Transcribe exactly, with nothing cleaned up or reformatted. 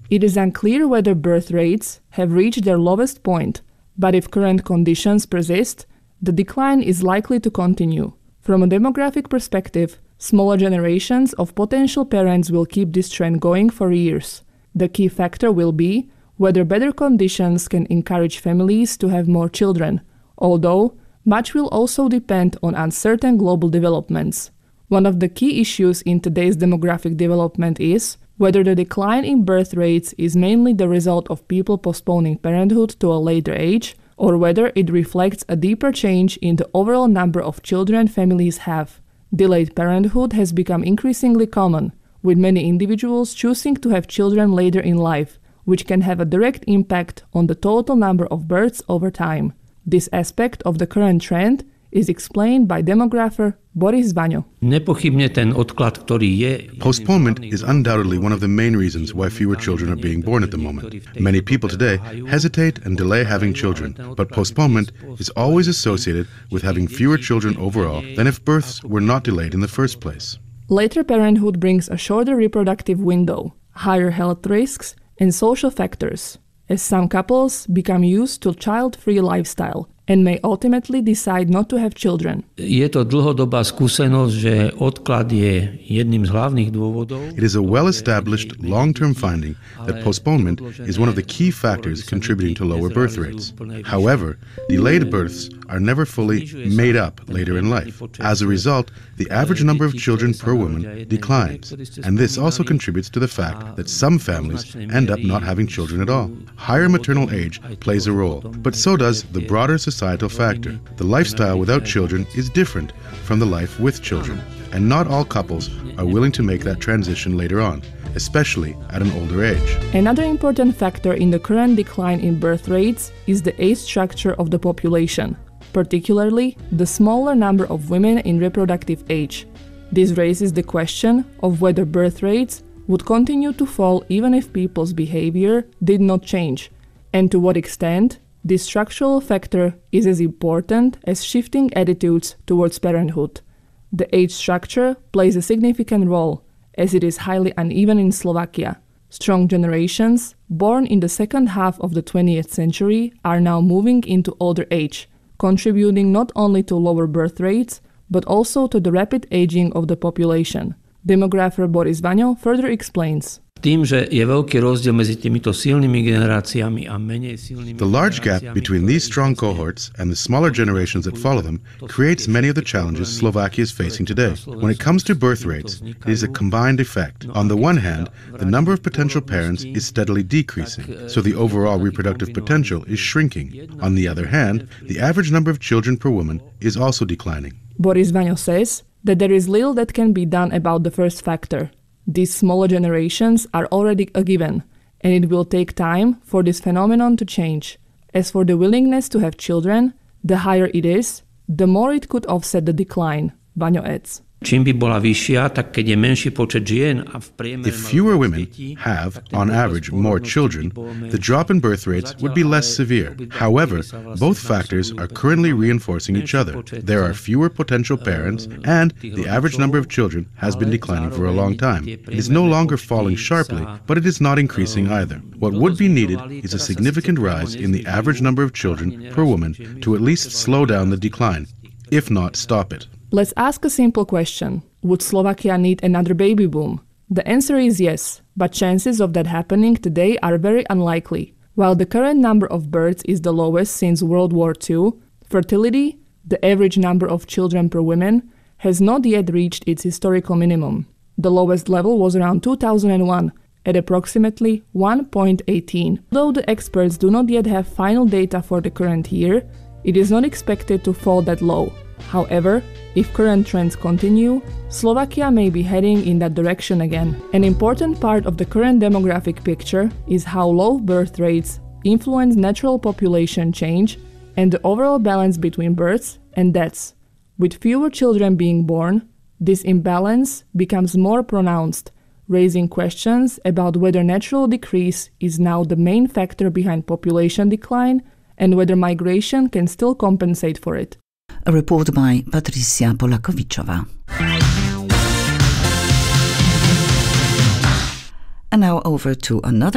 It is unclear whether birth rates have reached their lowest point, but if current conditions persist, the decline is likely to continue. From a demographic perspective, smaller generations of potential parents will keep this trend going for years. The key factor will be whether better conditions can encourage families to have more children, although much will also depend on uncertain global developments. One of the key issues in today's demographic development is whether the decline in birth rates is mainly the result of people postponing parenthood to a later age, or whether it reflects a deeper change in the overall number of children families have. Delayed parenthood has become increasingly common, with many individuals choosing to have children later in life, which can have a direct impact on the total number of births over time. This aspect of the current trend is explained by demographer Boris Vaňo. Postponement is undoubtedly one of the main reasons why fewer children are being born at the moment. Many people today hesitate and delay having children, but postponement is always associated with having fewer children overall than if births were not delayed in the first place. Later parenthood brings a shorter reproductive window, higher health risks, and social factors, as some couples become used to a child-free lifestyle and may ultimately decide not to have children. Je to dlhodobá skúsenosť, že odklad je jedným z hlavných dôvodov. It is a well-established long-term finding that postponement is one of the key factors contributing to lower birth rates. However, delayed births are never fully made up later in life. As a result, the average number of children per woman declines, and this also contributes to the fact that some families end up not having children at all. Higher maternal age plays a role, but so does the broader societal factor. The lifestyle without children is different from the life with children, and not all couples are willing to make that transition later on, especially at an older age. Another important factor in the current decline in birth rates is the age structure of the population, particularly the smaller number of women in reproductive age. This raises the question of whether birth rates would continue to fall even if people's behavior did not change, and to what extent this structural factor is as important as shifting attitudes towards parenthood. The age structure plays a significant role, as it is highly uneven in Slovakia. Strong generations, born in the second half of the twentieth century, are now moving into older age, contributing not only to lower birth rates, but also to the rapid aging of the population. Demographer Boris Vaňo further explains. Tým, že je veľký rozdiel medzi týmito silnými generáciami a menej silnými. The large gap between these strong cohorts and the smaller generations that follow them creates many of the challenges Slovakia is facing today. When it comes to birth rates, it is a combined effect. On the one hand, the number of potential parents is steadily decreasing, so the overall reproductive potential is shrinking. On the other hand, the average number of children per woman is also declining. Boris Vaňo says that there is little that can be done about the first factor. These smaller generations are already a given, and it will take time for this phenomenon to change. As for the willingness to have children, the higher it is, the more it could offset the decline, Vaňo adds. Čím by bola vyššia, tak keď je menší počet žien a v priemere. If fewer women have, on average, more children, the drop in birth rates would be less severe. However, both factors are currently reinforcing each other. There are fewer potential parents, and the average number of children has been declining for a long time. It is no longer falling sharply, but it is not increasing either. What would be needed is a significant rise in the average number of children per woman to at least slow down the decline, if not stop it. Let's ask a simple question. Would Slovakia need another baby boom? The answer is yes, but chances of that happening today are very unlikely. While the current number of births is the lowest since World War Two, fertility, the average number of children per woman, has not yet reached its historical minimum. The lowest level was around two thousand one, at approximately one point one eight. Though the experts do not yet have final data for the current year, it is not expected to fall that low. However, if current trends continue, Slovakia may be heading in that direction again. An important part of the current demographic picture is how low birth rates influence natural population change and the overall balance between births and deaths. With fewer children being born, this imbalance becomes more pronounced, raising questions about whether natural decrease is now the main factor behind population decline and whether migration can still compensate for it. A report by Patricia Polakovičová. And now over to another